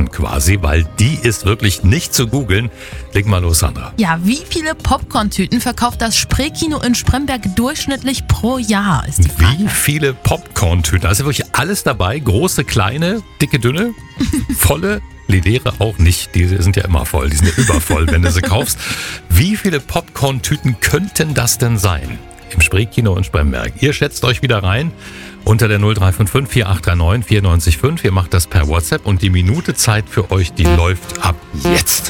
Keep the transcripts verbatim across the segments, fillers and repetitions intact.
Popcorn quasi, weil die ist wirklich nicht zu googeln. Leg mal los, Sandra. Ja, wie viele Popcorn-Tüten verkauft das Spreekino in Spremberg durchschnittlich pro Jahr, ist die Frage. Wie viele Popcorn-Tüten? Also wirklich alles dabei. Große, kleine, dicke, dünne, volle, leere auch nicht. Die sind ja immer voll. Die sind ja übervoll, wenn du sie kaufst. Wie viele Popcorn-Tüten könnten das denn sein? Im Spreekino in Spremberg. Ihr schätzt euch wieder rein unter der null drei fünf fünf vier acht drei neun vier neun fünf. Ihr macht das per WhatsApp und die Minute Zeit für euch, die läuft ab jetzt.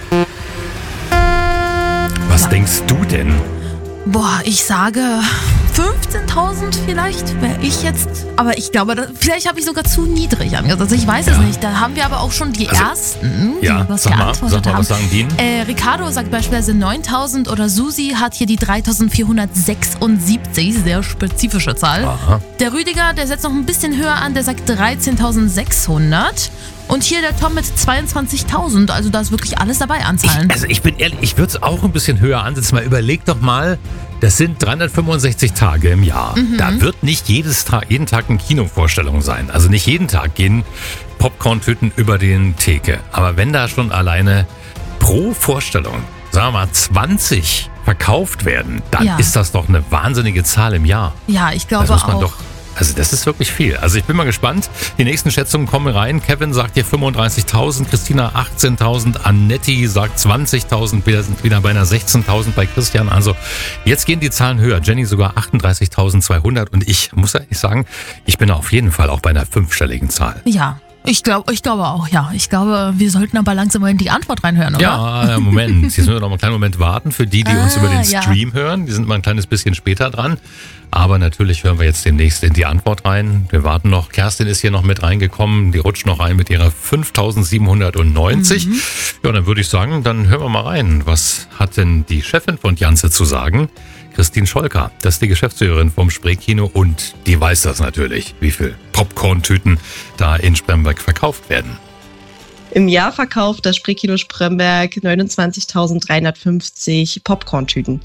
Was ja. denkst du denn? Boah, ich sage fünfzehntausend vielleicht, wäre ich jetzt. Aber ich glaube, das, vielleicht habe ich sogar zu niedrig angesetzt. Ich weiß ja. es nicht. Da haben wir aber auch schon die also, ersten, die ja, was sag mal, geantwortet sag mal, haben. Was sagen die? Äh, Ricardo sagt beispielsweise neuntausend oder Susi hat hier die dreitausendvierhundertsechsundsiebzig. Sehr spezifische Zahl. Aha. Der Rüdiger, der setzt noch ein bisschen höher an, der sagt dreizehntausendsechshundert. Und hier der Tom mit zweiundzwanzigtausend, also da ist wirklich alles dabei an Zahlen. Ich, also ich bin ehrlich, ich würde es auch ein bisschen höher ansetzen. Mal überleg doch mal, das sind dreihundertfünfundsechzig Tage im Jahr. Mhm. Da wird nicht jedes Tag, jeden Tag eine Kinovorstellung sein. Also nicht jeden Tag gehen Popcorn-Tüten über den Theke. Aber wenn da schon alleine pro Vorstellung, sagen wir mal, zwanzig verkauft werden, dann ja. ist das doch eine wahnsinnige Zahl im Jahr. Ja, ich glaube das muss man auch. Doch Also das ist wirklich viel. Also ich bin mal gespannt. Die nächsten Schätzungen kommen rein. Kevin sagt hier fünfunddreißigtausend, Christina achtzehntausend, Annetti sagt zwanzigtausend, wir sind wieder bei einer sechzehntausend bei Christian. Also jetzt gehen die Zahlen höher. Jenny sogar achtunddreißigtausendzweihundert und ich muss ehrlich sagen, ich bin auf jeden Fall auch bei einer fünfstelligen Zahl. Ja. Ich glaube ich glaube auch, ja. Ich glaube, wir sollten aber langsam mal in die Antwort reinhören, oder? Ja, Moment. Jetzt müssen wir noch mal einen kleinen Moment warten für die, die ah, uns über den ja. Stream hören. Die sind mal ein kleines bisschen später dran. Aber natürlich hören wir jetzt demnächst in die Antwort rein. Wir warten noch. Kerstin ist hier noch mit reingekommen. Die rutscht noch rein mit ihrer fünftausendsiebenhundertneunzig. Mhm. Ja, dann würde ich sagen, dann hören wir mal rein. Was hat denn die Chefin von Janse zu sagen? Christine Scholker, das ist die Geschäftsführerin vom Spreekino und die weiß das natürlich, wie viel Popcorn-Tüten da in Spremberg verkauft werden. Im Jahr verkauft das Spreekino Spremberg neunundzwanzigtausenddreihundertfünfzig Popcorn-Tüten.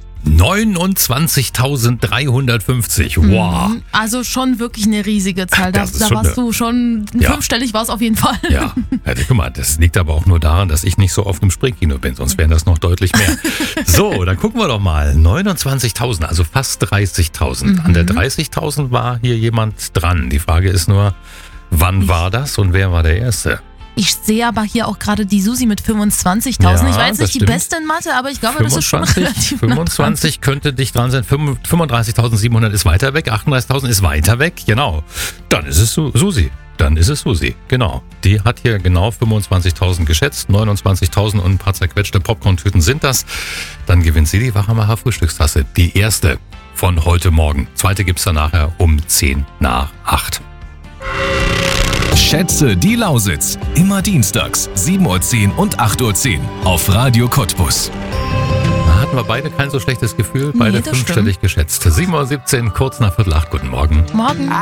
neunundzwanzigtausenddreihundertfünfzig, wow. Also schon wirklich eine riesige Zahl. Da, da warst du schon, ja. fünfstellig war es auf jeden Fall. Ja, ja, guck mal, das liegt aber auch nur daran, dass ich nicht so oft im Spreekino bin, sonst wären das noch deutlich mehr. So, dann gucken wir doch mal. neunundzwanzigtausend, also fast dreißigtausend. Mhm. An der dreißigtausend war hier jemand dran. Die Frage ist nur, wann war das und wer war der Erste? Ich sehe aber hier auch gerade die Susi mit fünfundzwanzigtausend. Ja, ich war jetzt nicht die stimmt. Beste in Mathe, aber ich glaube, fünfundzwanzig, das ist schon relativ fünfundzwanzig könnte dicht dran sein. fünfunddreißigtausendsiebenhundert ist weiter weg. achtunddreißigtausend ist weiter weg. Genau. Dann ist es Susi. Dann ist es Susi. Genau. Die hat hier genau fünfundzwanzigtausend geschätzt. neunundzwanzigtausend und ein paar zerquetschte Popcorn-Tüten sind das. Dann gewinnt sie die Wachamacher Frühstückstasse. Die erste von heute Morgen. Zweite gibt's dann nachher um zehn nach acht. Schätze die Lausitz. Immer dienstags, sieben Uhr zehn und acht Uhr zehn auf Radio Cottbus. Da hatten wir beide kein so schlechtes Gefühl, beide Nee, das fünfstellig stimmt. geschätzt. sieben Uhr siebzehn, kurz nach Viertel acht. Guten Morgen. Morgen.